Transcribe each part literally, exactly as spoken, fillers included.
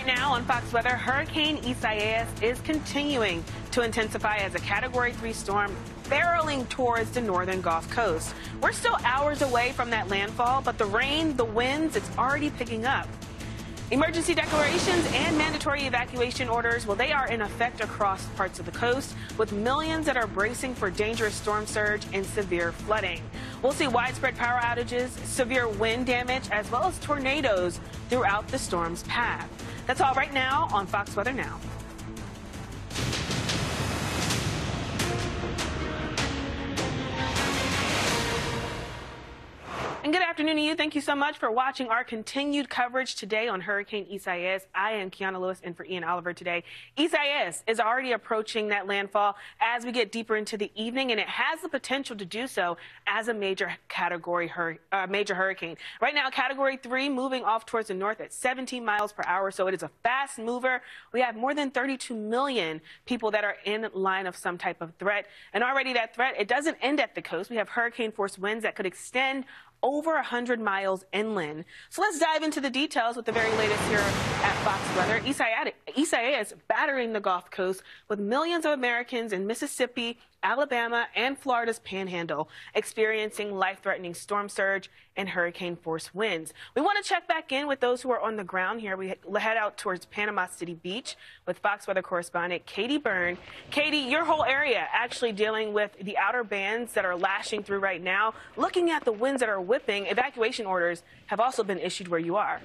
now on Fox Weather, Hurricane Isaias is continuing to intensify as a Category three storm barreling towards the northern Gulf Coast. We're still hours away from that landfall, but the rain, the winds, it's already picking up. Emergency declarations and mandatory evacuation orders, well, they are in effect across parts of the coast, with millions that are bracing for dangerous storm surge and severe flooding. We'll see widespread power outages, severe wind damage, as well as tornadoes throughout the storm's path. That's all right now on Fox Weather Now. And good afternoon to you. Thank you so much for watching our continued coverage today on Hurricane Isaias. I am Kiana Lewis in for Ian Oliver today. Isaias is already approaching that landfall as we get deeper into the evening, and it has the potential to do so as a major category hur uh, major hurricane. Right now, Category three moving off towards the north at seventeen miles per hour, so it is a fast mover. We have more than thirty-two million people that are in line of some type of threat, and already that threat, it doesn't end at the coast. We have hurricane force winds that could extend over one hundred miles inland. So let's dive into the details with the very latest here at Fox Weather. Isaias battering the Gulf Coast with millions of Americans in Mississippi, Alabama, and Florida's panhandle experiencing life-threatening storm surge and hurricane force winds. We want to check back in with those who are on the ground here. We head out towards Panama City Beach with Fox Weather correspondent Katie Byrne. Katie, your whole area actually dealing with the outer bands that are lashing through right now. Looking at the winds that are whipping, evacuation orders have also been issued where you are.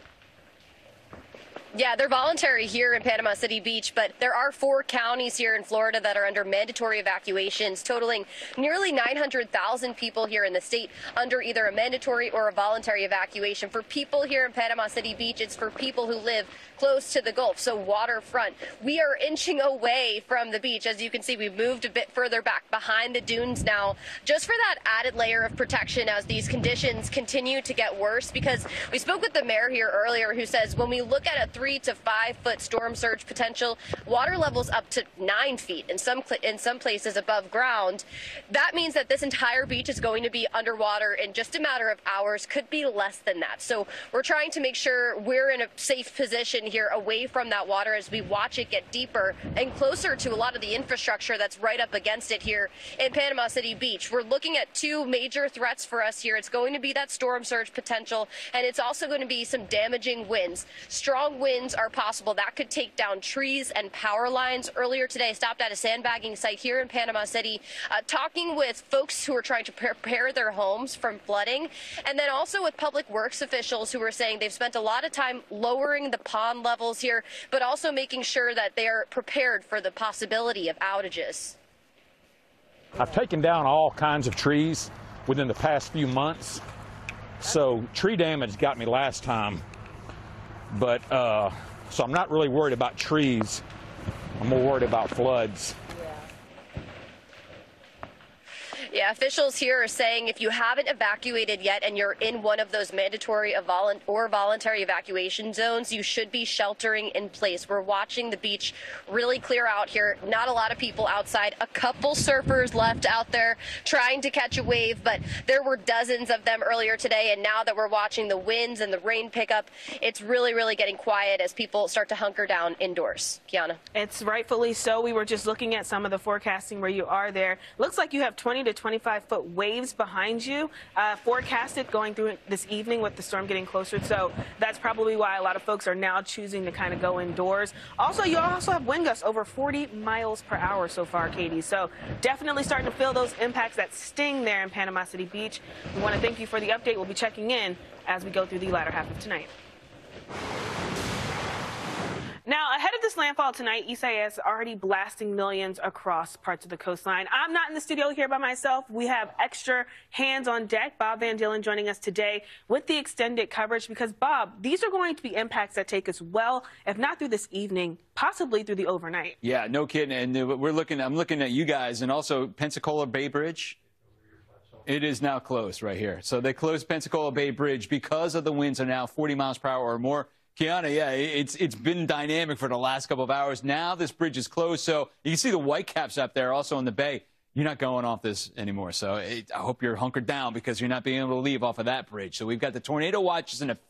Yeah, they're voluntary here in Panama City Beach, but there are four counties here in Florida that are under mandatory evacuations, totaling nearly nine hundred thousand people here in the state under either a mandatory or a voluntary evacuation. For people here in Panama City Beach, it's for people who live close to the Gulf, so waterfront. We are inching away from the beach. As you can see, we've moved a bit further back behind the dunes now, just for that added layer of protection as these conditions continue to get worse, because we spoke with the mayor here earlier who says when we look at a three to five foot storm surge potential, water levels up to nine feet in some in some places above ground. That means that this entire beach is going to be underwater in just a matter of hours, could be less than that. So we're trying to make sure we're in a safe position here away from that water as we watch it get deeper and closer to a lot of the infrastructure that's right up against it here in Panama City Beach. We're looking at two major threats for us here. It's going to be that storm surge potential, and it's also going to be some damaging winds. Strong winds are possible. That could take down trees and power lines. Earlier today, I stopped at a sandbagging site here in Panama City, uh, talking with folks who are trying to prepare their homes from flooding, and then also with public works officials who are saying they've spent a lot of time lowering the pond levels here, but also making sure that they are prepared for the possibility of outages. I've taken down all kinds of trees within the past few months, so tree damage got me last time, but uh, so I'm not really worried about trees. I'm more worried about floods. Yeah, officials here are saying if you haven't evacuated yet and you're in one of those mandatory or voluntary evacuation zones, you should be sheltering in place. We're watching the beach really clear out here. Not a lot of people outside. A couple surfers left out there trying to catch a wave, but there were dozens of them earlier today. And now that we're watching the winds and the rain pick up, it's really, really getting quiet as people start to hunker down indoors. Kiana. It's rightfully so. We were just looking at some of the forecasting where you are there. Looks like you have twenty to twenty-five foot waves behind you, uh, forecasted going through this evening with the storm getting closer. So that's probably why a lot of folks are now choosing to kind of go indoors. Also, you also have wind gusts over forty miles per hour so far, Katie. So definitely starting to feel those impacts that sting there in Panama City Beach. We want to thank you for the update. We'll be checking in as we go through the latter half of tonight. Now, ahead of this landfall tonight, Isaias already blasting millions across parts of the coastline. I'm not in the studio here by myself. We have extra hands on deck. Bob Van Dillen joining us today with the extended coverage because, Bob, these are going to be impacts that take us well, if not through this evening, possibly through the overnight. Yeah, no kidding. And we're looking, I'm looking at you guys and also Pensacola Bay Bridge. It is now closed right here. So they closed Pensacola Bay Bridge because of the winds are now forty miles per hour or more. Kiana, yeah, it's it's been dynamic for the last couple of hours. Now this bridge is closed, so you can see the Whitecaps up there also in the bay. You're not going off this anymore, so it, I hope you're hunkered down because you're not being able to leave off of that bridge. So we've got the tornado watches in effect.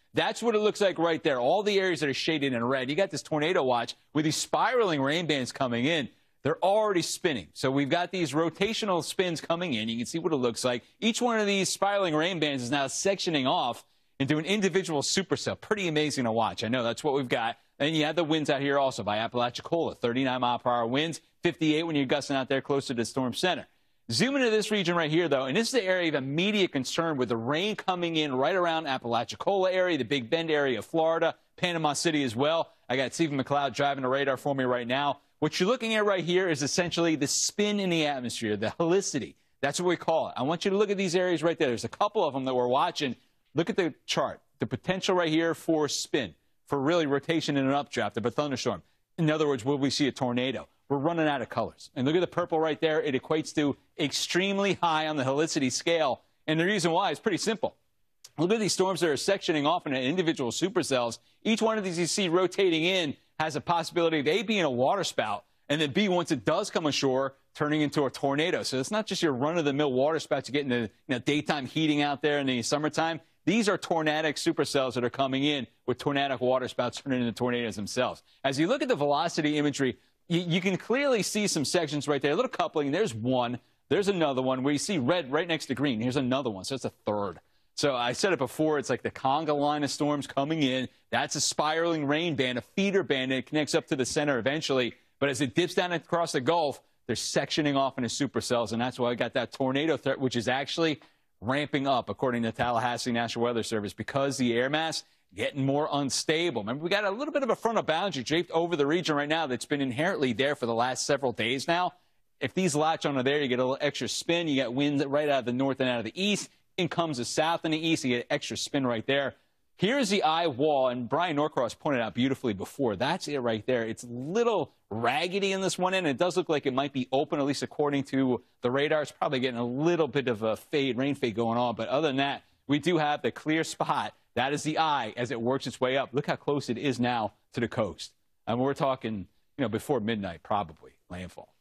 That's what it looks like right there. All the areas that are shaded in red. You got this tornado watch with these spiraling rain bands coming in. They're already spinning. So we've got these rotational spins coming in. You can see what it looks like. Each one of these spiraling rain bands is now sectioning off into an individual supercell. Pretty amazing to watch. I know that's what we've got. And you have the winds out here also by Apalachicola, thirty-nine mile per hour winds, fifty-eight when you're gusting out there closer to the storm center. Zoom into this region right here, though, and this is the area of immediate concern with the rain coming in right around Apalachicola area, the Big Bend area of Florida, Panama City as well. I got Stephen McLeod driving the radar for me right now. What you're looking at right here is essentially the spin in the atmosphere, the helicity. That's what we call it. I want you to look at these areas right there. There's a couple of them that we're watching. Look at the chart. The potential right here for spin, for really rotation in an updraft of a thunderstorm. In other words, will we see a tornado? We're running out of colors. And look at the purple right there. It equates to extremely high on the helicity scale. And the reason why is pretty simple. Look at these storms that are sectioning off into individual supercells. Each one of these you see rotating in has a possibility of A, being a water spout, and then B, once it does come ashore, turning into a tornado. So it's not just your run-of-the-mill water spouts you get in the you know, daytime heating out there in the summertime. These are tornadic supercells that are coming in with tornadic water spouts turning into tornadoes themselves. As you look at the velocity imagery, you, you can clearly see some sections right there. A little coupling. There's one. There's another one where you see red right next to green. Here's another one. So it's a third. So I said it before. It's like the conga line of storms coming in. That's a spiraling rain band, a feeder band, and it connects up to the center eventually. But as it dips down across the Gulf, they're sectioning off into supercells, and that's why I got that tornado threat, which is actually ramping up, according to Tallahassee National Weather Service, because the air mass getting more unstable. Remember, we got a little bit of a frontal boundary draped over the region right now that's been inherently there for the last several days now. If these latch onto there, you get a little extra spin. You got winds right out of the north and out of the east. In comes the south and the east. You get extra spin right there. Here's the eye wall, and Brian Norcross pointed out beautifully before. That's it right there. It's a little raggedy in this one end. It does look like it might be open, at least according to the radar. It's probably getting a little bit of a fade, rain fade going on. But other than that, we do have the clear spot. That is the eye as it works its way up. Look how close it is now to the coast. And we're talking, you know, before midnight, probably, landfall.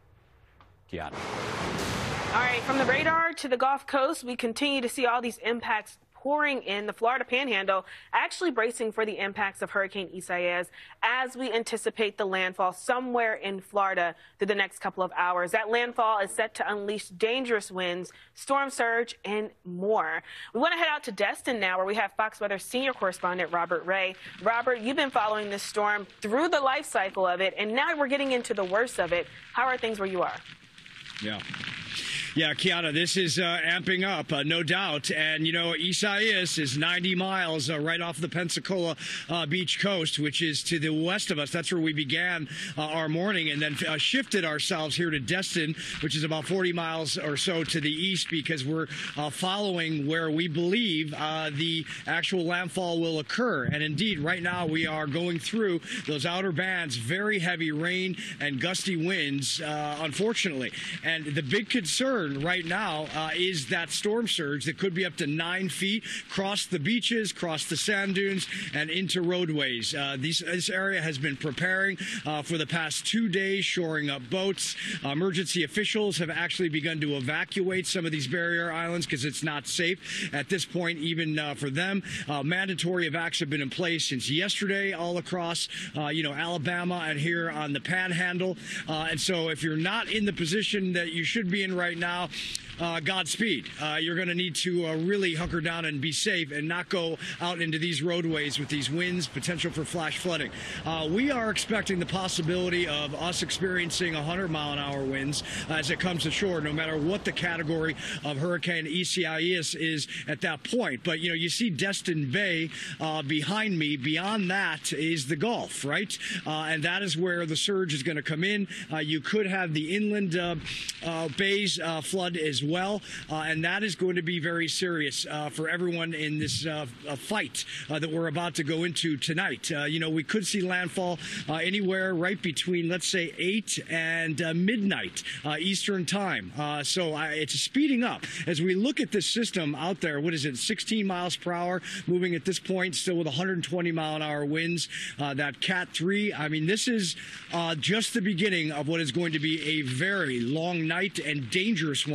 Kiana. All right, from the radar to the Gulf Coast, we continue to see all these impacts pouring in. The Florida Panhandle actually bracing for the impacts of Hurricane Isaias as we anticipate the landfall somewhere in Florida through the next couple of hours. That landfall is set to unleash dangerous winds, storm surge, and more. We want to head out to Destin now, where we have Fox Weather senior correspondent Robert Ray. Robert, you've been following this storm through the life cycle of it, and now we're getting into the worst of it. How are things where you are? Yeah. Yeah, Kiana, this is uh, amping up, uh, no doubt. And, you know, Isaias is ninety miles uh, right off the Pensacola uh, Beach coast, which is to the west of us. That's where we began uh, our morning, and then uh, shifted ourselves here to Destin, which is about forty miles or so to the east, because we're uh, following where we believe uh, the actual landfall will occur. And indeed, right now we are going through those outer bands, very heavy rain and gusty winds, uh, unfortunately. And the big concern right now uh, is that storm surge that could be up to nine feet across the beaches, across the sand dunes, and into roadways. Uh, these, this area has been preparing uh, for the past two days, shoring up boats. Uh, emergency officials have actually begun to evacuate some of these barrier islands because it's not safe at this point, even uh, for them. Uh, mandatory evacs have been in place since yesterday all across, uh, you know, Alabama and here on the Panhandle. Uh, and so if you're not in the position that you should be in right now, Now, uh, Godspeed. Uh, you're going to need to uh, really hunker down and be safe and not go out into these roadways with these winds, potential for flash flooding. Uh, we are expecting the possibility of us experiencing one hundred mile an hour winds as it comes ashore, no matter what the category of Hurricane Isaias is at that point. But, you know, you see Destin Bay uh, behind me. Beyond that is the Gulf, right? Uh, and that is where the surge is going to come in. Uh, you could have the inland uh, uh, bays uh, flood as well, uh, and that is going to be very serious uh, for everyone in this uh, fight uh, that we're about to go into tonight. Uh, you know, we could see landfall uh, anywhere right between, let's say, eight and uh, midnight uh, Eastern time. Uh, so uh, it's speeding up as we look at this system out there. What is it, sixteen miles per hour, moving at this point, still with one hundred twenty mile an hour winds. Uh, that Cat three, I mean, this is uh, just the beginning of what is going to be a very long night and dangerous one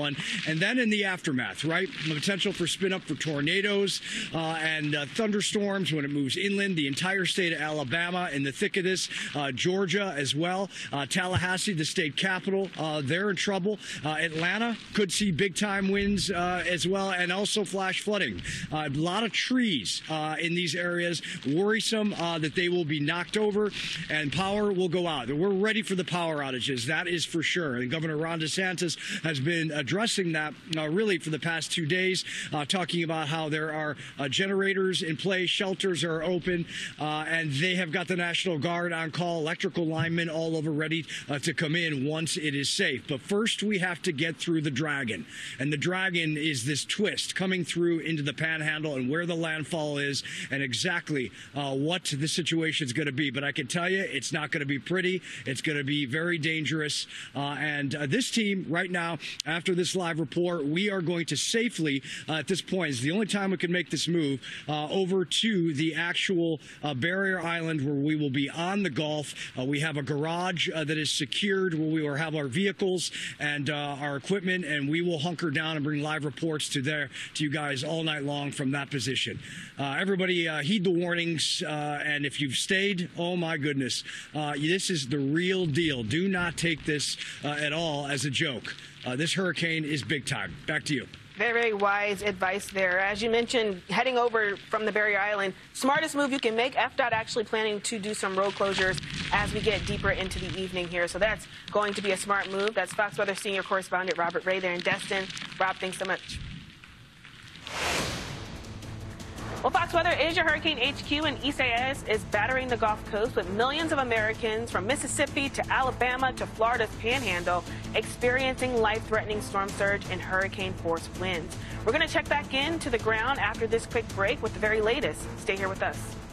And then in the aftermath, right, the potential for spin up for tornadoes uh, and uh, thunderstorms when it moves inland, the entire state of Alabama in the thick of this, uh, Georgia as well, uh, Tallahassee, the state capital, uh, they're in trouble. Uh, Atlanta could see big time winds uh, as well, and also flash flooding. Uh, a lot of trees uh, in these areas, worrisome uh, that they will be knocked over and power will go out. We're ready for the power outages, that is for sure. And Governor Ron DeSantis has been addressing that uh, really for the past two days, uh, talking about how there are uh, generators in place, shelters are open, uh, and they have got the National Guard on call, electrical linemen all over ready uh, to come in once it is safe. But first we have to get through the Dragon. And the Dragon is this twist coming through into the Panhandle and where the landfall is and exactly uh, what the situation is going to be. But I can tell you it's not going to be pretty. It's going to be very dangerous. Uh, and uh, this team right now, after this live report, we are going to safely, uh, at this point, it's the only time we can make this move, uh, over to the actual uh, barrier island where we will be on the Gulf. Uh, we have a garage uh, that is secured where we will have our vehicles and uh, our equipment, and we will hunker down and bring live reports to there to you guys all night long from that position. Uh, everybody uh, heed the warnings, uh, and if you've stayed, oh my goodness, uh, this is the real deal. Do not take this uh, at all as a joke. Uh, this hurricane is big time. Back to you. Very, very wise advice there. As you mentioned, heading over from the Barrier Island, smartest move you can make. F DOT actually planning to do some road closures as we get deeper into the evening here. So that's going to be a smart move. That's Fox Weather senior correspondent Robert Ray there in Destin. Rob, thanks so much. Well, Fox Weather is your Hurricane H Q, and Isaias is battering the Gulf Coast with millions of Americans from Mississippi to Alabama to Florida's Panhandle experiencing life-threatening storm surge and hurricane-force winds. We're going to check back in to the ground after this quick break with the very latest. Stay here with us.